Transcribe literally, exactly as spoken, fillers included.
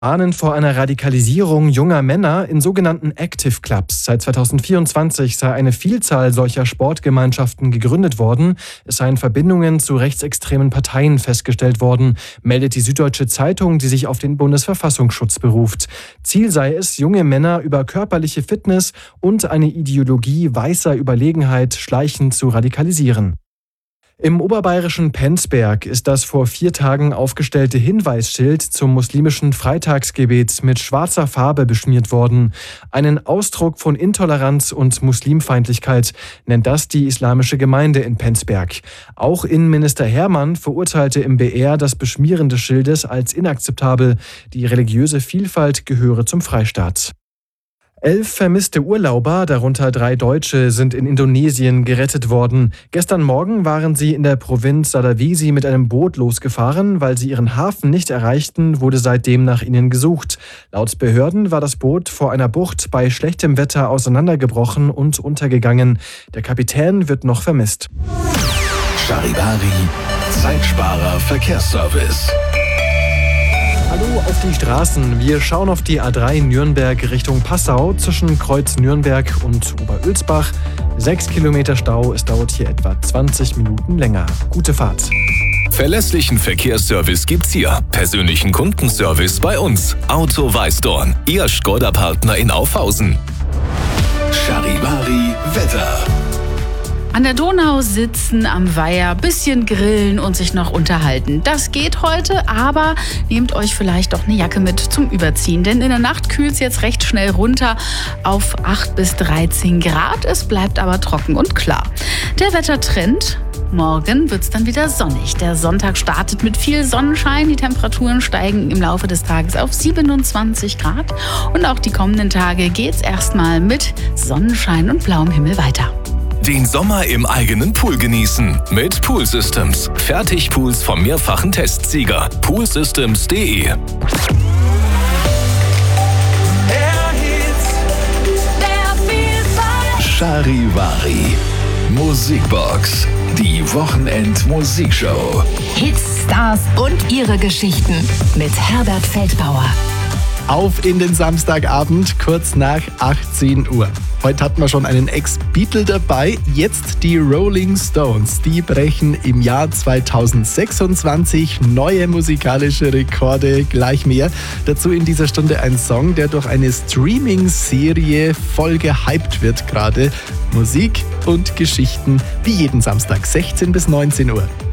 Warnen vor einer Radikalisierung junger Männer in sogenannten Active Clubs. Seit zweitausendvierundzwanzig sei eine Vielzahl solcher Sportgemeinschaften gegründet worden. Es seien Verbindungen zu rechtsextremen Parteien festgestellt worden, meldet die Süddeutsche Zeitung, die sich auf den Bundesverfassungsschutz beruft. Ziel sei es, junge Männer über körperliche Fitness und eine Ideologie weißer Überlegenheit schleichend zu radikalisieren. Im oberbayerischen Penzberg ist das vor vier Tagen aufgestellte Hinweisschild zum muslimischen Freitagsgebet mit schwarzer Farbe beschmiert worden. Einen Ausdruck von Intoleranz und Muslimfeindlichkeit nennt das die islamische Gemeinde in Penzberg. Auch Innenminister Hermann verurteilte im B R das Beschmieren des Schildes als inakzeptabel. Die religiöse Vielfalt gehöre zum Freistaat. Elf vermisste Urlauber, darunter drei Deutsche, sind in Indonesien gerettet worden. Gestern Morgen waren sie in der Provinz Sulawesi mit einem Boot losgefahren. Weil sie ihren Hafen nicht erreichten, wurde seitdem nach ihnen gesucht. Laut Behörden war das Boot vor einer Bucht bei schlechtem Wetter auseinandergebrochen und untergegangen. Der Kapitän wird noch vermisst. Charivari, Zeitsparer Verkehrsservice. Hallo auf die Straßen. Wir schauen auf die A drei Nürnberg Richtung Passau zwischen Kreuz Nürnberg und Oberölsbach. Sechs Kilometer Stau, es dauert hier etwa zwanzig Minuten länger. Gute Fahrt. Verlässlichen Verkehrsservice gibt's hier. Persönlichen Kundenservice bei uns. Auto Weißdorn, Ihr Škoda-Partner in Aufhausen. Charivari Wetter. An der Donau sitzen, am Weiher, bisschen grillen und sich noch unterhalten. Das geht heute, aber nehmt euch vielleicht doch eine Jacke mit zum Überziehen. Denn in der Nacht kühlt es jetzt recht schnell runter auf acht bis dreizehn Grad. Es bleibt aber trocken und klar. Der Wettertrend: morgen wird es dann wieder sonnig. Der Sonntag startet mit viel Sonnenschein. Die Temperaturen steigen im Laufe des Tages auf siebenundzwanzig Grad. Und auch die kommenden Tage geht es erstmal mit Sonnenschein und blauem Himmel weiter. Den Sommer im eigenen Pool genießen mit Pool Systems. Fertigpools vom mehrfachen Testsieger. poolsystems punkt de. Charivari Musikbox. Die Wochenend-Musikshow. Hits, Stars und ihre Geschichten mit Herbert Feldbauer. Auf in den Samstagabend, kurz nach achtzehn Uhr. Heute hatten wir schon einen Ex-Beatle dabei, jetzt die Rolling Stones. Die brechen im Jahr zweitausendsechsundzwanzig neue musikalische Rekorde, gleich mehr. Dazu in dieser Stunde ein Song, der durch eine Streaming-Serie voll gehypt wird gerade. Musik und Geschichten wie jeden Samstag, sechzehn bis neunzehn Uhr.